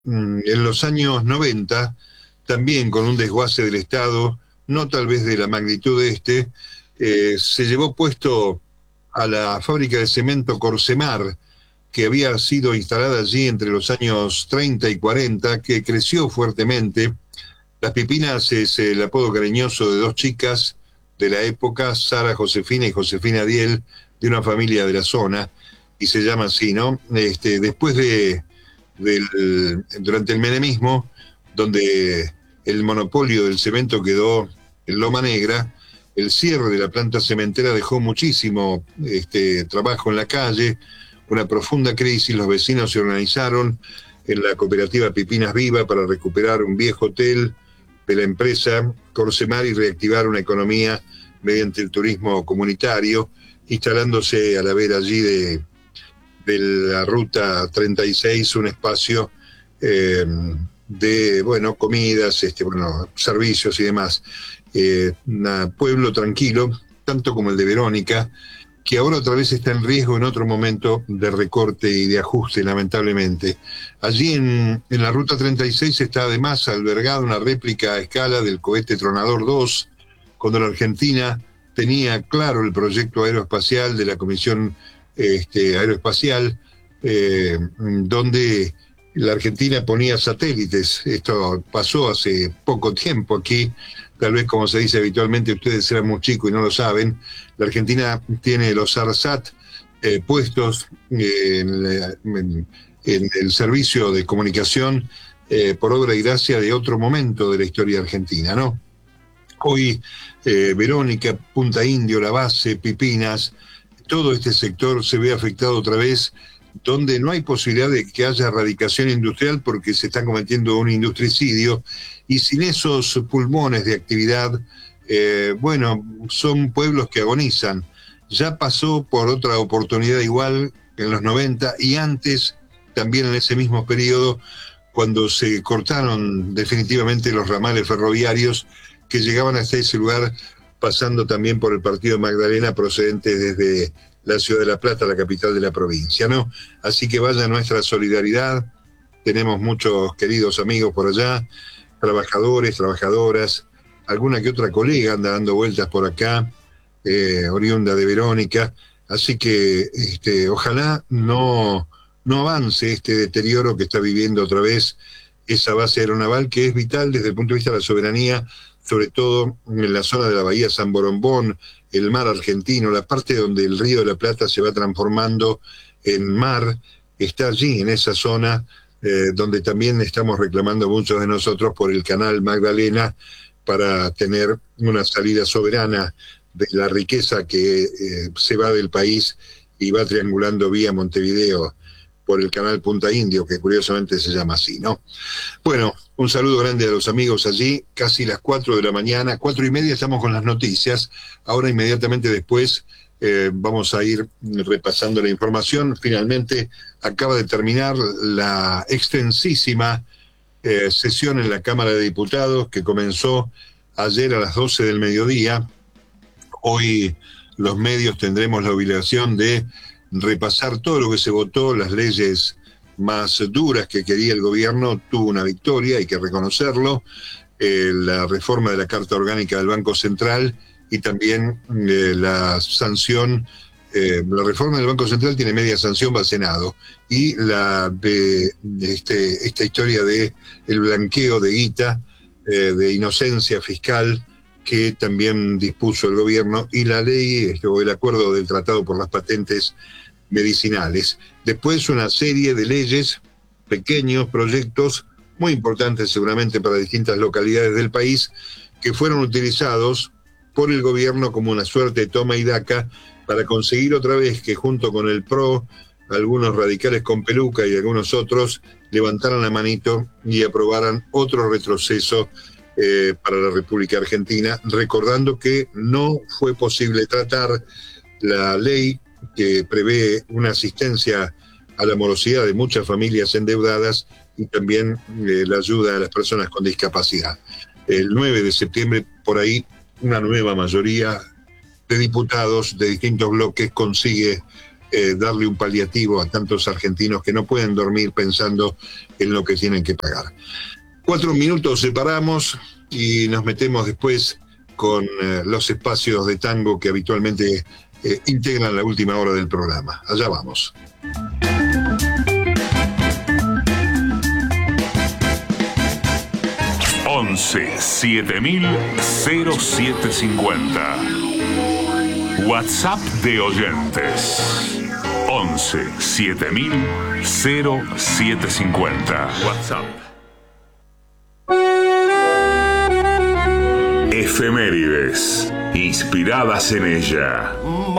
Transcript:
en los años 90, también con un desguace del Estado, no tal vez de la magnitud de se llevó puesto a la fábrica de cemento Corsemar, que había sido instalada allí entre los años 30 y 40, que creció fuertemente. Las Pipinas es el apodo cariñoso de dos chicas de la época, Sara Josefina y Josefina Diel, de una familia de la zona, y se llama así, ¿no? Después durante el menemismo, donde el monopolio del cemento quedó en Loma Negra, el cierre de la planta cementera dejó muchísimo trabajo en la calle, una profunda crisis. Los vecinos se organizaron en la cooperativa Pipinas Viva para recuperar un viejo hotel de la empresa Corsemar y reactivar una economía mediante el turismo comunitario, instalándose a la vera allí de la ruta 36 un espacio de, bueno, comidas, servicios y demás. Un pueblo tranquilo, tanto como el de Verónica, que ahora otra vez está en riesgo en otro momento de recorte y de ajuste, lamentablemente. Allí en la Ruta 36 está además albergada una réplica a escala del cohete Tronador 2, cuando la Argentina tenía claro el proyecto aeroespacial de la Comisión Aeroespacial, donde la Argentina ponía satélites. Esto pasó hace poco tiempo aquí. Tal vez, como se dice habitualmente, ustedes eran muy chicos y no lo saben, la Argentina tiene los ARSAT puestos en el servicio de comunicación por obra y gracia de otro momento de la historia argentina, ¿no? Hoy Verónica, Punta Indio, La Base, Pipinas, todo este sector se ve afectado otra vez, donde no hay posibilidad de que haya erradicación industrial porque se está cometiendo un industricidio, y sin esos pulmones de actividad, son pueblos que agonizan. Ya pasó por otra oportunidad igual en los 90 y antes, también en ese mismo periodo, cuando se cortaron definitivamente los ramales ferroviarios que llegaban hasta ese lugar, pasando también por el partido Magdalena, procedente desde la ciudad de La Plata, la capital de la provincia, ¿no? Así que vaya nuestra solidaridad. Tenemos muchos queridos amigos por allá, trabajadores, trabajadoras, alguna que otra colega anda dando vueltas por acá, oriunda de Verónica. Así que ojalá no avance este deterioro que está viviendo otra vez esa base aeronaval, que es vital desde el punto de vista de la soberanía, sobre todo en la zona de la Bahía San Borombón, el mar argentino, la parte donde el Río de la Plata se va transformando en mar, está allí, en esa zona, donde también estamos reclamando muchos de nosotros por el canal Magdalena, para tener una salida soberana de la riqueza que se va del país y va triangulando vía Montevideo por el canal Punta Indio, que curiosamente se llama así, ¿no? Bueno, un saludo grande a los amigos allí, casi las 4 de la mañana, 4:30 estamos con las noticias. Ahora inmediatamente después vamos a ir repasando la información. Finalmente acaba de terminar la extensísima sesión en la Cámara de Diputados, que comenzó ayer a las 12 del mediodía. Hoy los medios tendremos la obligación de repasar todo lo que se votó. Las leyes más duras que quería el gobierno tuvo una victoria, hay que reconocerlo. La reforma de la Carta Orgánica del Banco Central y también la sanción, la reforma del Banco Central tiene media sanción, va al Senado, y la de esta historia de el blanqueo de guita, de inocencia fiscal, que también dispuso el gobierno, y la ley, o el acuerdo del tratado por las patentes medicinales. Después una serie de leyes, pequeños proyectos, muy importantes seguramente para distintas localidades del país, que fueron utilizados por el gobierno como una suerte de toma y daca para conseguir otra vez que junto con el PRO, algunos radicales con peluca y algunos otros, levantaran la manito y aprobaran otro retroceso para la República Argentina, recordando que no fue posible tratar la ley que prevé una asistencia a la morosidad de muchas familias endeudadas y también la ayuda a las personas con discapacidad. El 9 de septiembre, por ahí, una nueva mayoría de diputados de distintos bloques consigue darle un paliativo a tantos argentinos que no pueden dormir pensando en lo que tienen que pagar. 4 minutos separamos y nos metemos después con los espacios de tango que habitualmente integran la última hora del programa. Allá vamos. once 7000-0750. WhatsApp de oyentes 11 7000-0750. WhatsApp. Efemérides inspiradas en ella.